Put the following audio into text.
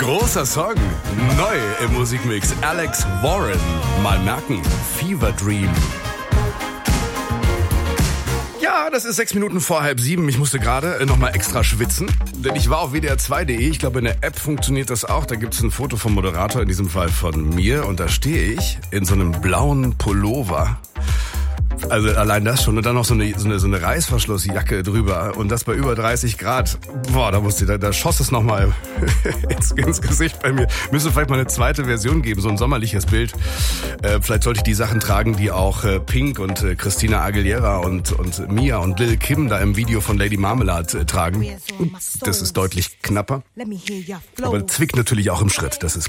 Großer Song, neu im Musikmix. Alex Warren, mal merken, Fever Dream. Ja, das ist 6 Minuten vor 6:30. Ich musste gerade nochmal extra schwitzen, denn ich war auf wdr2.de. Ich glaube, in der App funktioniert das auch. Da gibt es ein Foto vom Moderator, in diesem Fall von mir. Und da stehe ich in so einem blauen Pullover. Also allein das schon. Und dann noch so eine Reißverschlussjacke drüber. Und das bei über 30 Grad. Boah, da schoss es nochmal ins Gesicht bei mir. Müsste vielleicht mal eine zweite Version geben, so ein sommerliches Bild. Vielleicht sollte ich die Sachen tragen, die auch Pink und Christina Aguilera und Mia und Lil Kim da im Video von Lady Marmalade tragen. Das ist deutlich knapper. Aber zwickt natürlich auch im Schritt. Das ist